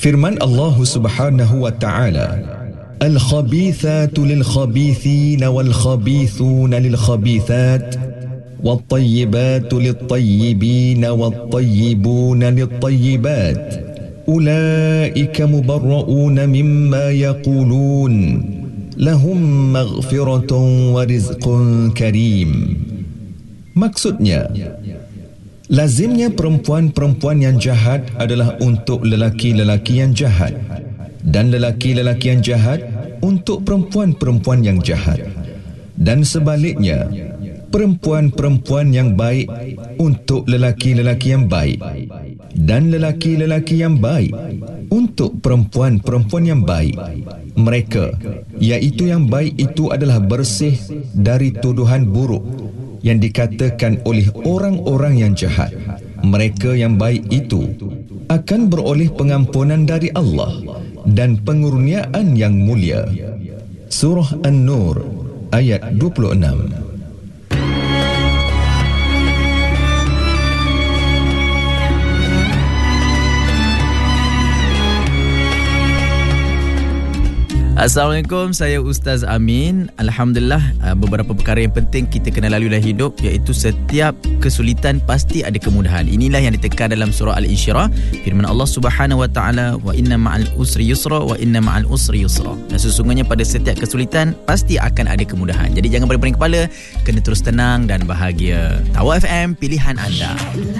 Firman Allah Subhanahu wa taala, Al-khabithatu lil-khabithina wal-khabithuna lil-khabithat wat-tayyibatu lit-tayyibina wat-tayyibuna lit-tayyibat ulaika mubarra'una mimma yaqulun lahum maghfiratun wa rizqun karim. Maksudnya, lazimnya perempuan-perempuan yang jahat adalah untuk lelaki-lelaki yang jahat, dan lelaki-lelaki yang jahat untuk perempuan-perempuan yang jahat, dan sebaliknya, perempuan-perempuan yang baik untuk lelaki-lelaki yang baik, dan lelaki-lelaki yang baik untuk perempuan-perempuan yang baik. Mereka, iaitu yang baik itu, adalah bersih dari tuduhan buruk yang dikatakan oleh orang-orang yang jahat. Mereka yang baik itu akan beroleh pengampunan dari Allah dan pengurniaan yang mulia. Surah An-Nur ayat 26. Assalamualaikum, saya Ustaz Amin. Alhamdulillah, beberapa perkara yang penting kita kena lalui dalam hidup, iaitu setiap kesulitan pasti ada kemudahan. Inilah yang ditekan dalam surah Al-Insyirah. Firman Allah Subhanahu wa taala, wa inna ma'al usri yusra wa inna ma'al usri yusra. Dan sesungguhnya pada setiap kesulitan pasti akan ada kemudahan. Jadi jangan berbaring kepala, kena terus tenang dan bahagia. Tawar FM, pilihan anda.